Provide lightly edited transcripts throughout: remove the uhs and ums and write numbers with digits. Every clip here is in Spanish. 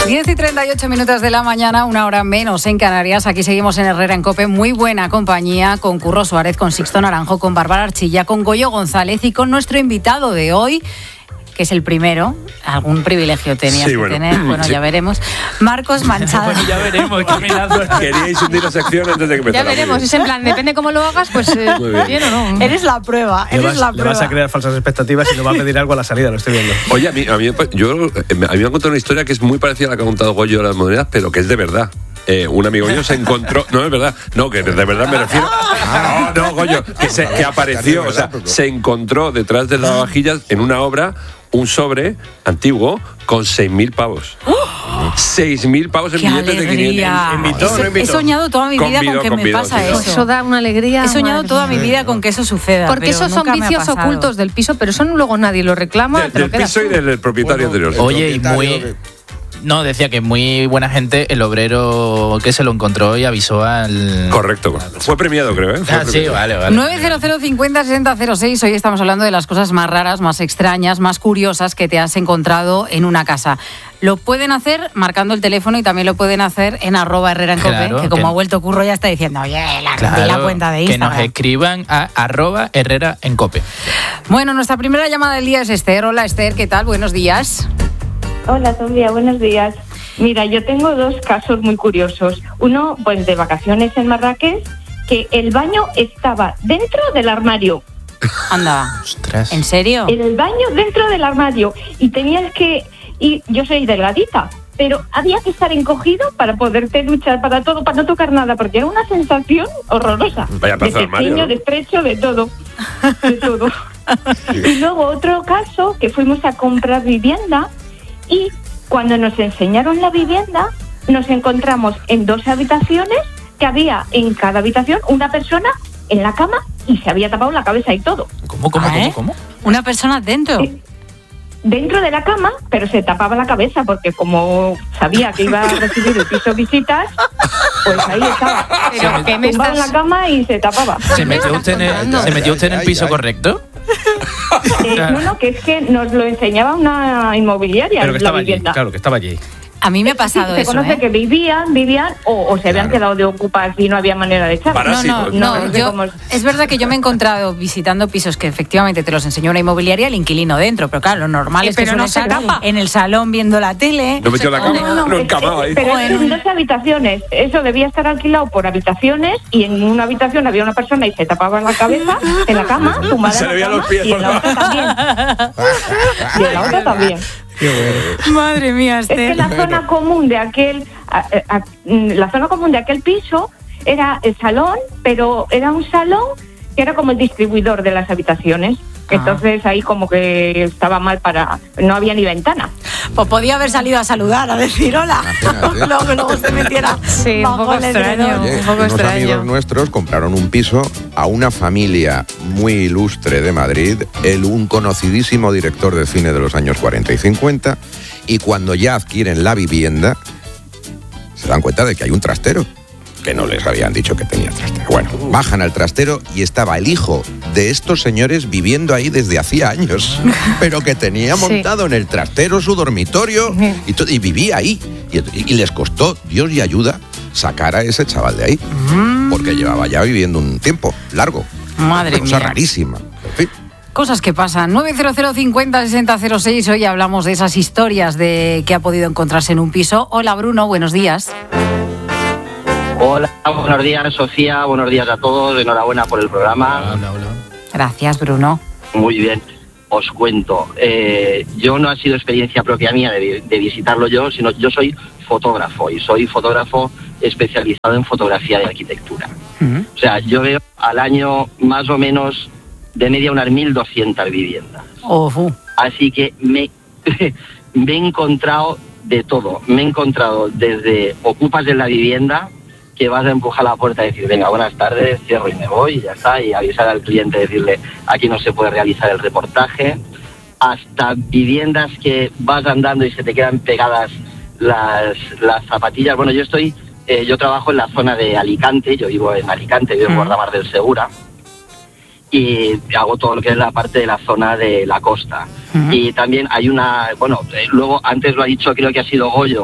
10:38 de la mañana, una hora menos en Canarias. Aquí seguimos en Herrera en COPE. Muy buena compañía con Curro Suárez, con Sixto Naranjo, con Bárbara Archilla, con Goyo González y con nuestro invitado de hoy, que es el primero. Algún privilegio tenías que tener. Bueno, sí. Ya veremos. Marcos Manchado. Bueno, ya veremos. Queríais hundir la sección antes de que empezara. Ya veremos. Es en plan, depende cómo lo hagas, pues bien o no. Eres la prueba. Le vas a crear falsas expectativas y le va a pedir algo a la salida, lo estoy viendo. Oye, a mí me han contado una historia que es muy parecida a la que ha contado Goyo de las monedas, pero que es de verdad. Un amigo mío se encontró, no es verdad, no, que de verdad me refiero, no, Goyo, que apareció, o sea, se encontró detrás de las vajillas en una obra un sobre antiguo con 6.000 pavos. 6.000 pavos en billetes de 500. He soñado toda mi vida con que me pasa eso. Eso da una alegría. He soñado toda mi vida con que eso suceda. Porque esos son vicios ocultos del piso, pero eso luego nadie lo reclama. Del piso y del propietario anterior. Oye, y muy... No, decía que muy buena gente, el obrero que se lo encontró y avisó al... Correcto. Fue premiado, creo, ¿eh? Sí, vale. 900 50 60 06. Hoy estamos hablando de las cosas más raras, más extrañas, más curiosas que te has encontrado en una casa. Lo pueden hacer marcando el teléfono y también lo pueden hacer en @Herrera en COPE, que como ha vuelto Curro ya está diciendo, oye, la cuenta de Instagram. Que nos escriban a @Herrera en COPE. Bueno, nuestra primera llamada del día es Esther. Hola, Esther, ¿qué tal? Buenos días. Hola, Sofía, buenos días. Mira, yo tengo dos casos muy curiosos. Uno, pues de vacaciones en Marrakech, que el baño estaba dentro del armario. Anda. Ostras. ¿En serio? En el baño dentro del armario. Y tenías que... Y yo soy delgadita, pero había que estar encogido para poderte duchar, para todo, para no tocar nada, porque era una sensación horrorosa. Vaya plaza de armario, ¿no? De estrecho, de todo. De todo. Y luego otro caso, que fuimos a comprar vivienda. Y cuando nos enseñaron la vivienda, nos encontramos en 2 habitaciones, que había en cada habitación una persona en la cama y se había tapado la cabeza y todo. ¿Cómo? ¿Una persona dentro? Dentro de la cama, pero se tapaba la cabeza porque como sabía que iba a recibir el piso visitas, pues ahí estaba. Pero ¿qué me tumbado en la cama y se tapaba. ¿Se metió usted en el piso correcto? No, que es que nos lo enseñaba una inmobiliaria. Pero que estaba allí, claro, que estaba allí. A mí me ha pasado se eso. Se conoce que vivían o se habían quedado de ocupar y no había manera de echar. Es verdad que yo me he encontrado visitando pisos que efectivamente te los enseñó una inmobiliaria, el inquilino dentro, pero claro, lo normal es que no se tapa en el salón viendo la tele. No metió la cama, no encamado ahí. Pero en 2 habitaciones, eso debía estar alquilado por habitaciones y en una habitación había una persona y se tapaba la cabeza en la cama, tumbada en la cama, y en la otra también. Y en la otra también. Qué bueno. Madre mía, Esther. Es que la zona común de aquel piso era el salón, pero era un salón que era como el distribuidor de las habitaciones. Entonces ahí como que estaba mal no había ni ventana. Pues podía haber salido a saludar, a decir hola. Luego se metiera. Sí, un poco extraño. Oye, unos amigos nuestros compraron un piso a una familia muy ilustre de Madrid, un conocidísimo director de cine de los años 40 y 50, y cuando ya adquieren la vivienda, se dan cuenta de que hay un trastero, que no les habían dicho que tenía trastero. Bueno, bajan al trastero y estaba el hijo de estos señores viviendo ahí desde hacía años, pero que tenía montado en el trastero su dormitorio y vivía ahí. Y les costó, Dios y ayuda, sacar a ese chaval de ahí, porque llevaba ya viviendo un tiempo largo. Madre mía. Cosa rarísima. En fin. Cosas que pasan. 900 50 60 06. Hoy hablamos de esas historias de que ha podido encontrarse en un piso. Hola, Bruno, buenos días. Hola, buenos días, Sofía, buenos días a todos, enhorabuena por el programa. Hola. Gracias, Bruno. Muy bien, os cuento. Yo no ha sido experiencia propia mía de visitarlo yo, sino yo soy fotógrafo y soy fotógrafo especializado en fotografía de arquitectura. O sea, yo veo al año más o menos de media unas 1.200 viviendas. Así que me he encontrado de todo. Me he encontrado desde ocupas de la vivienda, que vas a empujar la puerta y decir, venga, buenas tardes, cierro y me voy, y ya está, y avisar al cliente, decirle, aquí no se puede realizar el reportaje, hasta viviendas que vas andando y se te quedan pegadas las zapatillas. Bueno, yo trabajo en la zona de Alicante, yo vivo en Alicante, vivo en Guardamar del Segura, y hago todo lo que es la parte de la zona de la costa. Y también hay luego antes lo ha dicho, creo que ha sido Goyo,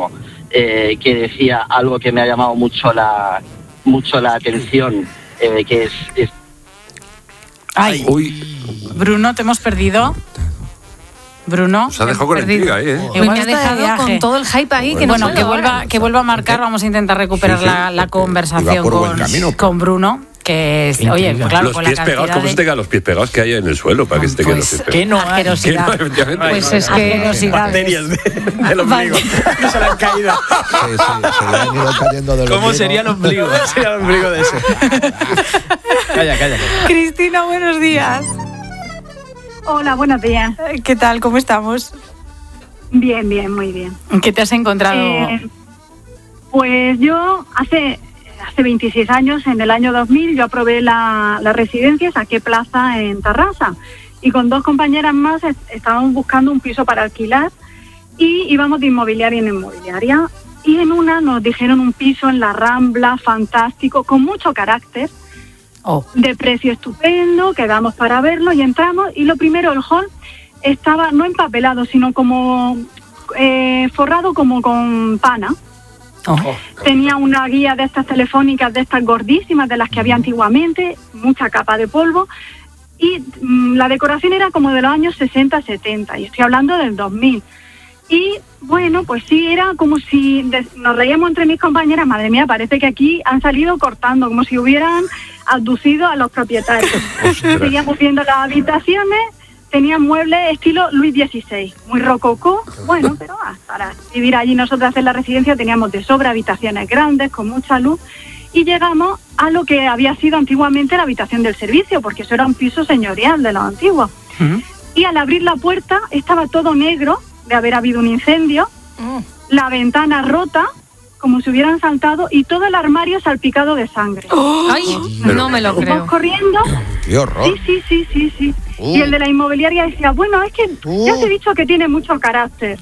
que decía algo que me ha llamado mucho la atención, que es... Ay, Uy, Bruno, te hemos perdido. Bruno, se ha dejado con la intriga ahí, ¿eh? Igual me ha está de dejado viaje. con todo el hype ahí. Que Bueno, no que vuelva a marcar. Vamos a intentar recuperar Sí, sí, la iba conversación por buen camino, con Bruno. Que es, oye, pues claro, Los con pies la pegados, cantidad ¿cómo se te quedan los pies pegados que hay en el suelo para que se te queden los pies pegados? ¿Qué no hay? Que no, asquerosidad. efectivamente. Pues es que... Asquerosidades. del ombligo. No se le han caído. Sí, se le han ido cayendo del ¿Cómo ombligo. sería el ombligo? Sería el ombligo de ese. Calla. Cristina, buenos días. Hola, buenos días. ¿Qué tal? ¿Cómo estamos? Bien, muy bien. ¿Qué te has encontrado? Pues yo hace 26 años, en el año 2000, yo aprobé la residencia, saqué plaza en Tarrasa y con 2 compañeras más estábamos buscando un piso para alquilar y íbamos de inmobiliaria en inmobiliaria y en una nos dijeron un piso en la Rambla, fantástico, con mucho carácter, de precio estupendo, quedamos para verlo y entramos y lo primero, el hall estaba no empapelado, sino como forrado como con pana. Tenía una guía de estas telefónicas, de estas gordísimas, de las que había antiguamente, mucha capa de polvo, y la decoración era como de los años 60-70, y estoy hablando del 2000. Y bueno, pues sí, era como si nos reíamos entre mis compañeras, madre mía, parece que aquí han salido cortando, como si hubieran abducido a los propietarios. Seguíamos viendo las habitaciones, tenían muebles estilo Luis XVI, muy rococó, bueno, pero para vivir allí nosotras en la residencia teníamos de sobra habitaciones grandes, con mucha luz, y llegamos a lo que había sido antiguamente la habitación del servicio, porque eso era un piso señorial de los antiguos. Y al abrir la puerta estaba todo negro, de haber habido un incendio, la ventana rota, como si hubieran saltado, y todo el armario salpicado de sangre. Ay, no me lo creo. Vamos corriendo. ¡Qué horror! Sí. Y el de la inmobiliaria decía, bueno, es que ya te he dicho que tiene mucho carácter.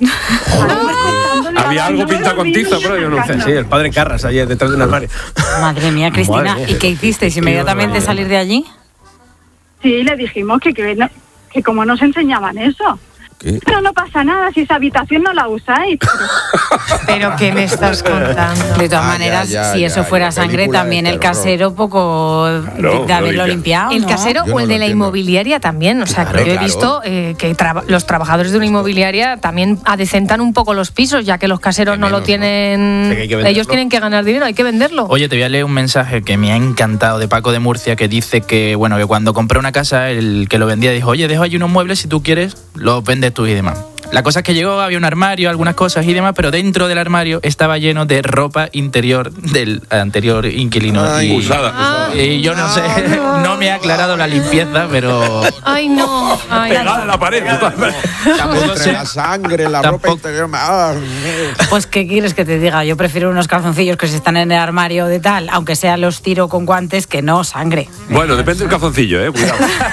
Había algo pintado con tiza, pero yo no sé. Sí, el padre Carras ayer detrás de un armario. Madre mía, Cristina. Madre mía. ¿Y qué hicisteis? ¿Inmediatamente salir de allí? Sí, le dijimos que como nos enseñaban eso. ¿Qué? Pero no pasa nada si esa habitación no la usáis. Pero ¿qué me estás contando? De todas Ah, maneras, ya, si eso fuera ya, sangre, película también de el terror. casero poco Claro, de haberlo lo limpiado, El ¿no? casero Yo o el no de lo la entiendo. inmobiliaria también. O sea, Claro, que yo he claro. visto que los trabajadores de una inmobiliaria también adecentan un poco los pisos, ya que los caseros Que no lo menos, tienen. Sí, que hay que venderlo. Ellos tienen que ganar dinero, hay que venderlo. Oye, te voy a leer un mensaje que me ha encantado de Paco de Murcia, que dice que, bueno, que cuando compró una casa, el que lo vendía dijo, oye, dejo allí unos muebles, si tú quieres, los vendes tú y demás. La cosa es que llegó, había un armario, algunas cosas y demás, pero dentro del armario estaba lleno de ropa interior del anterior inquilino. Ay, Usada. Y yo no sé, no me ha aclarado la limpieza, pero Ay, no. Ay, Pegada en la pared. tampoco Entre sé. la sangre, la Tampoco- ropa interior. Pues, ¿qué quieres que te diga? Yo prefiero unos calzoncillos que se están en el armario de tal, aunque sea los tiro con guantes, que no sangre. Bueno, depende del calzoncillo, cuidado.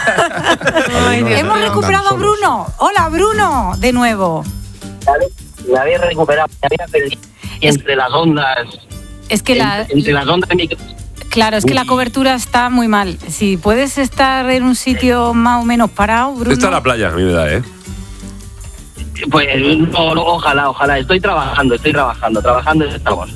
Ay, Dios Hemos mío. recuperado a Bruno. Hola, Bruno, de nuevo. La había recuperado, me había perdido entre las ondas, Es que entre las ondas de micro. claro, es que la cobertura está muy mal. Si puedes estar en un sitio más o menos parado, Bruno. Esta es la playa, a mí me da, Pues no, ojalá, estoy trabajando estamos.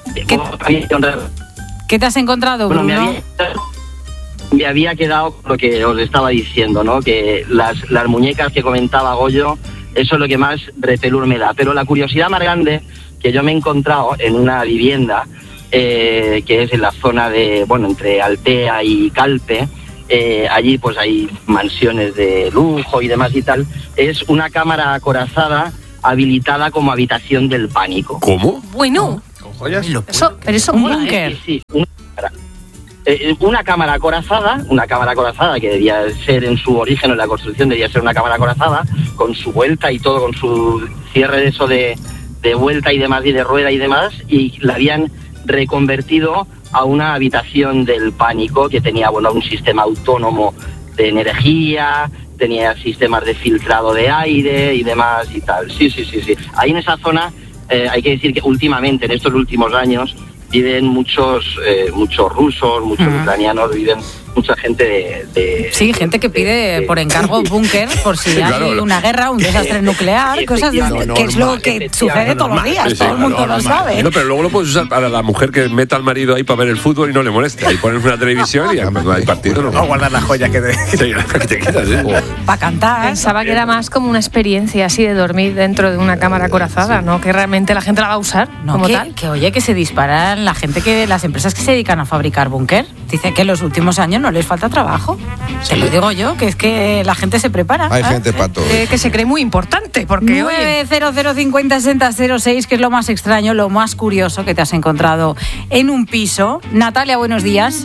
¿Qué te has encontrado, Bueno, Bruno? me había quedado con lo que os estaba diciendo, ¿no? Que las muñecas que comentaba Goyo, eso es lo que más repelús me da. Pero la curiosidad más grande que yo me he encontrado en una vivienda, que es en la zona de, bueno, entre Altea y Calpe, allí pues hay mansiones de lujo y demás y tal, es una cámara acorazada habilitada como habitación del pánico. ¿Cómo? Bueno, ¿Con joyas? pero eso Un mola, ¿eh? búnker. Sí, una cámara acorazada que debía ser en su origen, en la construcción debía ser una cámara acorazada, con su vuelta y todo, con su cierre de eso de vuelta y demás, y de rueda y demás, y la habían reconvertido a una habitación del pánico que tenía, bueno, un sistema autónomo de energía, tenía sistemas de filtrado de aire y demás y tal. Sí. Ahí en esa zona hay que decir que últimamente, en estos últimos años, viven muchos rusos, muchos ucranianos, viven mucha gente de Sí, gente que pide por encargo búnker por si Claro, hay no. una guerra, un desastre nuclear, cosas de, que es lo que sucede todos los días, Sí, todo el mundo lo sabe. No, pero luego lo puedes usar para la mujer que meta al marido ahí para ver el fútbol y no le moleste. Ahí pones una televisión y ya no hay partido. O guardar las joyas que te... que te quitas, ¿eh? Para cantar. Pensaba que era más como una experiencia así de dormir dentro de una cámara acorazada, ¿no? Que realmente la gente la va a usar No, como que, tal. que oye, que se disparan las empresas que se dedican a fabricar búnker. Dice que en los últimos años no les falta trabajo. Se lo digo yo, que es que la gente se prepara. Hay gente para todo. Que se cree muy importante, porque oye, 900506006, que es lo más extraño, lo más curioso que te has encontrado en un piso. Natalia, buenos días.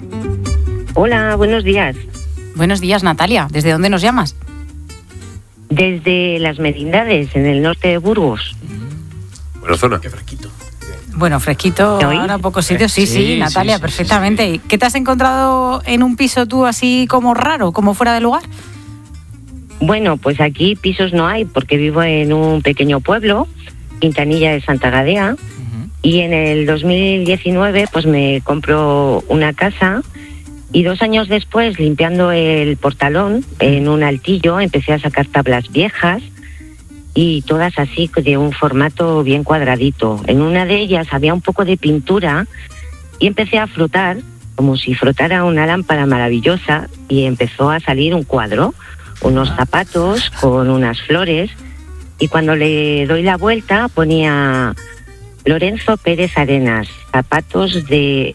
Hola, buenos días. Buenos días, Natalia. ¿Desde dónde nos llamas? Desde Las Merindades, en el norte de Burgos. Buena zona. Bueno, fresquito, ¿Me oís? ahora pocos sitios. Sí, Sí, Natalia, sí, perfectamente. ¿Y qué te has encontrado en un piso tú así como raro, como fuera de lugar? Bueno, pues aquí pisos no hay porque vivo en un pequeño pueblo, Quintanilla de Santa Gadea, y en el 2019 pues me compro una casa y 2 años después, limpiando el portalón en un altillo, empecé a sacar tablas viejas y todas así de un formato bien cuadradito. En una de ellas había un poco de pintura y empecé a frotar como si frotara una lámpara maravillosa y empezó a salir un cuadro, unos zapatos con unas flores, y cuando le doy la vuelta ponía Lorenzo Pérez Arenas, zapatos de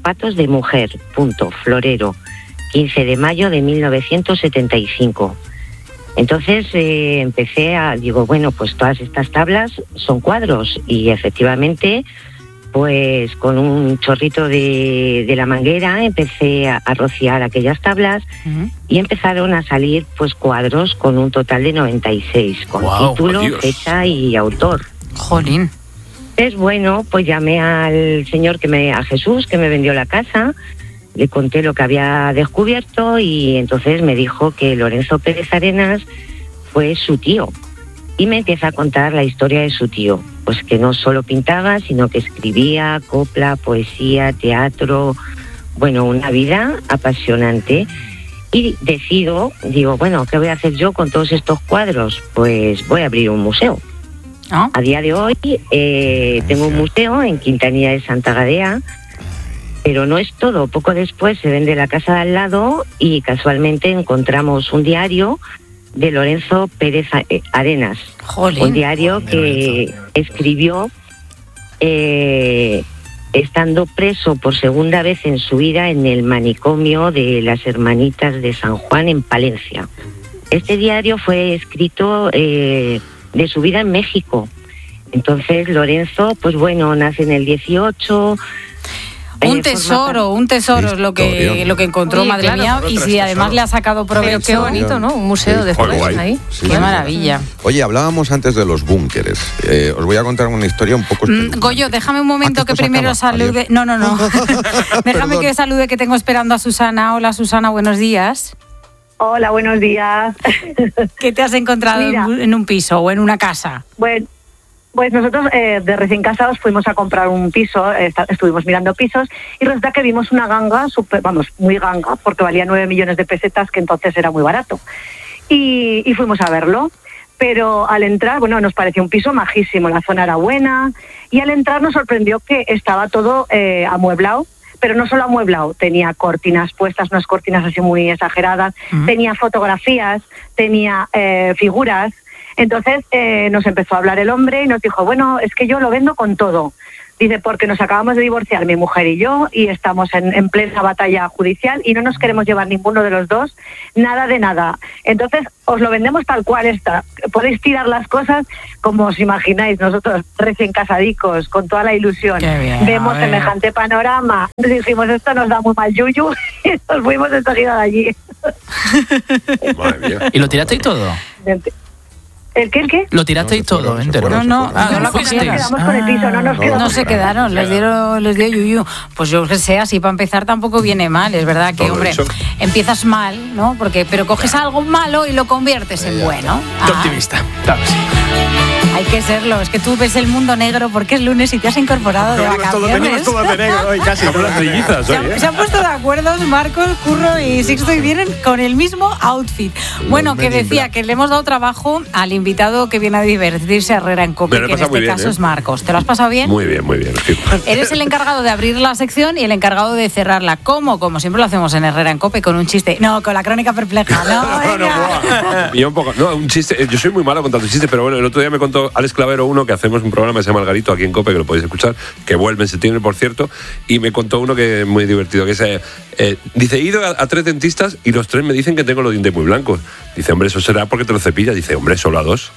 mujer, punto, florero, 15 de mayo de 1975. Entonces digo, bueno, pues todas estas tablas son cuadros, y efectivamente, pues con un chorrito de la manguera empecé a rociar aquellas tablas y empezaron a salir pues cuadros con un total de 96, con título, fecha y autor. Jolín. Es bueno, pues llamé al señor a Jesús, que me vendió la casa, le conté lo que había descubierto y entonces me dijo que Lorenzo Pérez Arenas fue su tío. Y me empieza a contar la historia de su tío, pues que no solo pintaba, sino que escribía copla, poesía, teatro, bueno, una vida apasionante. Y digo, bueno, ¿qué voy a hacer yo con todos estos cuadros? Pues voy a abrir un museo. ¿Ah? A día de hoy tengo un museo en Quintanilla de Santa Gadea, pero no es todo. Poco después se vende la casa de al lado y casualmente encontramos un diario de Lorenzo Pérez Arenas. Jolín. Un diario que escribió estando preso por segunda vez en su vida en el manicomio de las Hermanitas de San Juan en Palencia. Este diario fue escrito de su vida en México. Entonces Lorenzo, pues bueno, nace en el 18. Un tesoro es lo que encontró, Oye, madre claro, mía, y si además le ha sacado provecho. pero qué bonito, ¿no? Un museo después ahí. Qué maravilla. Oye, hablábamos antes de los búnkeres. Os voy a contar una historia un poco... Goyo, déjame un momento que esto se primero acaba. salude. Adiós. No. Déjame Perdón. que salude, que tengo esperando a Susana. Hola, Susana, buenos días. Hola, buenos días. ¿Qué te has encontrado Mira. en un piso o en una casa? Bueno, pues nosotros de recién casados fuimos a comprar un piso, estuvimos mirando pisos y resulta que vimos una ganga, muy ganga, porque valía 9 millones de pesetas, que entonces era muy barato. Y fuimos a verlo. Pero al entrar, bueno, nos pareció un piso majísimo, la zona era buena, y al entrar nos sorprendió que estaba todo amueblado, pero no solo amueblado, tenía cortinas puestas, unas cortinas así muy exageradas, tenía fotografías, tenía figuras. Entonces nos empezó a hablar el hombre y nos dijo, bueno, es que yo lo vendo con todo. Dice, porque nos acabamos de divorciar mi mujer y yo y estamos en plena batalla judicial y no nos queremos llevar ninguno de los dos, nada de nada. Entonces os lo vendemos tal cual está. Podéis tirar las cosas como os imagináis, nosotros recién casadicos, con toda la ilusión. Vemos semejante panorama. Dijimos, esto nos da muy mal yuyu y nos fuimos enseguida de allí. Madre mía. ¿Y lo tirasteis todo? ¿El qué? Lo tirasteis todo entero. No lo fuisteis. cogieron. Quedamos con el piso, no nos quedamos. No se quedaron, les dio yuyu. Pues yo que sé, así para empezar tampoco viene mal, es verdad que, Todo hombre, hecho. empiezas mal, ¿no? Pero coges algo malo y lo conviertes en bueno. Qué optimista. Claro, sí. Hay que serlo. Es que tú ves el mundo negro porque es lunes y te has incorporado de vacaciones. Venimos todos de negro hoy, casi. Con las trillizas, Se han puesto de acuerdo Marcos, Curro y Sixto y vienen con el mismo outfit. Bueno, que decía que le hemos dado trabajo al invitado que viene a divertirse a Herrera en COPE, que en este caso es Marcos. ¿Te lo has pasado bien? Muy bien, muy bien. Eres el encargado de abrir la sección y el encargado de cerrarla. ¿Cómo? Como siempre lo hacemos en Herrera en COPE, con un chiste. No, con la crónica perpleja. No, un chiste. Yo soy muy malo contando chistes, pero bueno, el otro día me contó Alex Clavero uno que hacemos un programa que se llama Algarito aquí en COPE, que lo podéis escuchar, que vuelve en septiembre, por cierto, y me contó uno que es muy divertido, que es, dice, he ido a 3 dentistas y los 3 me dicen que tengo los dientes muy blancos. Dice, hombre, eso será porque te lo cepillas. Dice, hombre, solo a 2.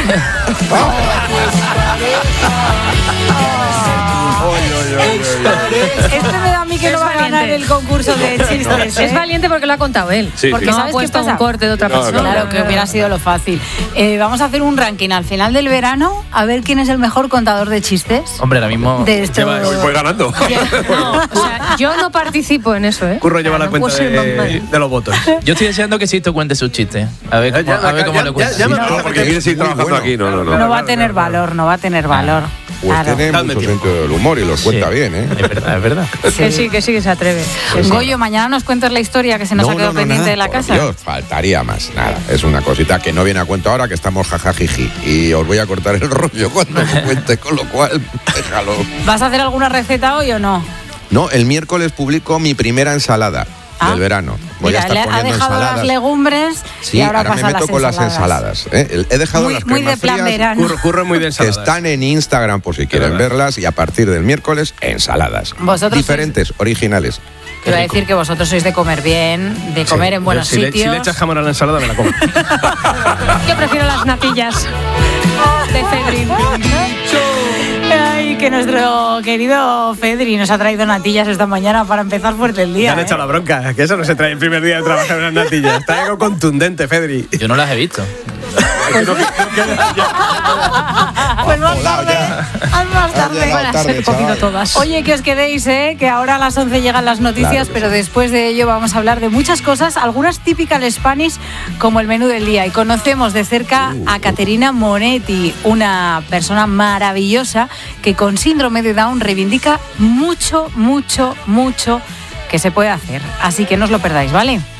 Este me da a mí que no va a ganar el concurso de chistes. Es valiente porque lo ha contado él. Sí, porque sí. ¿sabes ha puesto un corte de otra persona. Claro, que hubiera sido lo fácil. Vamos a hacer un ranking al final del verano a ver quién es el mejor contador de chistes. Hombre, ahora mismo de esto. Voy ganando. No, o sea, yo no participo en eso, ¿eh? Curro lleva la cuenta de los votos. Yo estoy deseando que Sisto cuente sus chistes. A ver cómo lo cuenta. No, porque quiere seguir trabajando aquí. No va a tener valor, no va a tener valor. Pues Claro. tiene mucho sentido del humor y los cuenta bien, ¿eh? Es verdad. Que sí, que se atreve. Goyo, mañana nos cuentas la historia que se nos ha quedado pendiente de la casa. Dios, faltaría más. Nada, es una cosita que no viene a cuento ahora, que estamos jajajiji. Y os voy a cortar el rollo cuando lo cuente, con lo cual, déjalo. ¿Vas a hacer alguna receta hoy o no? No, el miércoles publico mi primera ensalada del verano. Voy a estar ha poniendo dejado ensaladas. las legumbres Sí, y ahora pasa me meto con las ensaladas. He dejado las muy cremas de plan frías verano. Curro muy de que ensaladas. están en Instagram por si quieren verlas, y a partir del miércoles, ensaladas. Vosotros diferentes, originales. Te iba a decir que vosotros sois de comer bien, de comer en buenos sitios. Si le echas jamón a la ensalada, me la como. Yo prefiero las natillas de Cedrín. Ay, que nuestro querido Fedri nos ha traído natillas esta mañana para empezar fuerte el Ya día. han echado la bronca, que eso no se trae el primer día de trabajar en las natillas. Está algo contundente, Fedri. Yo no las he visto. Pues más tarde. Más tarde. Van a ser comido todas. Oye, que os quedéis, que ahora a las 11 llegan las noticias, Claro que pero sí. después de ello vamos a hablar de muchas cosas, algunas typical Spanish, como el menú del día. Y conocemos de cerca a Caterina Monetti, una persona maravillosa que con síndrome de Down reivindica mucho que se puede hacer. Así que no os lo perdáis, ¿vale?